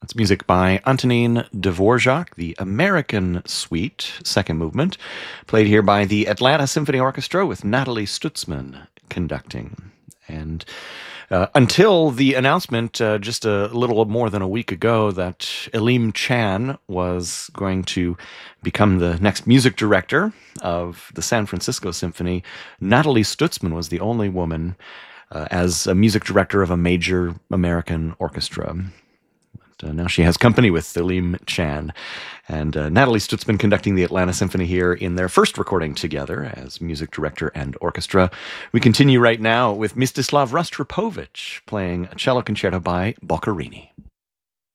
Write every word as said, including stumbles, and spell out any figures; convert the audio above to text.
That's music by Antonin Dvorak, the American Suite, second movement, played here by the Atlanta Symphony Orchestra with Natalie Stutzman conducting. And uh, until the announcement uh, just a little more than a week ago that Elim Chan was going to become the next music director of the San Francisco Symphony, Natalie Stutzman was the only woman uh, as a music director of a major American orchestra. Uh, now she has company with Elim Chan. And uh, Natalie Stutzman conducting the Atlanta Symphony here in their first recording together as music director and orchestra. We continue right now with Mstislav Rostropovich playing a cello concerto by Boccherini.